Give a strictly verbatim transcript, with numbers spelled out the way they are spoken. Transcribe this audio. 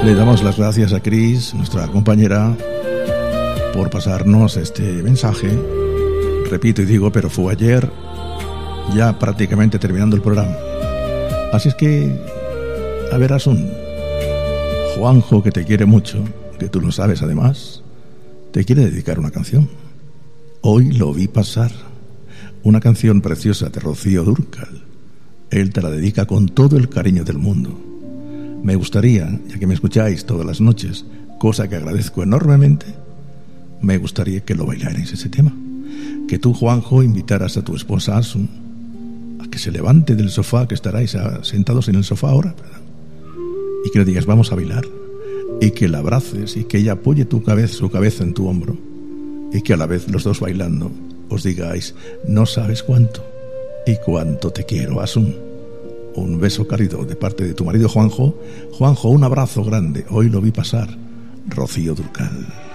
Le damos las gracias a Cris, nuestra compañera, por pasarnos este mensaje. Repito y digo, pero fue ayer, ya prácticamente terminando el programa. Así es que, a ver, Asun, Juanjo, que te quiere mucho, que tú lo sabes además, te quiere dedicar una canción. Hoy lo vi pasar, una canción preciosa de Rocío Dúrcal. Él te la dedica con todo el cariño del mundo. Me gustaría, ya que me escucháis todas las noches, cosa que agradezco enormemente, me gustaría que lo bailarais ese tema. Que tú, Juanjo, invitaras a tu esposa Asun a que se levante del sofá, que estaráis sentados en el sofá ahora, ¿verdad? Y que le digas, vamos a bailar. Y que la abraces y que ella apoye tu cabeza, su cabeza en tu hombro. Y que a la vez los dos bailando os digáis, no sabes cuánto y cuánto te quiero, Asun. Un beso cálido de parte de tu marido Juanjo. Juanjo, un abrazo grande. Hoy lo vi pasar. Rocío Dúrcal.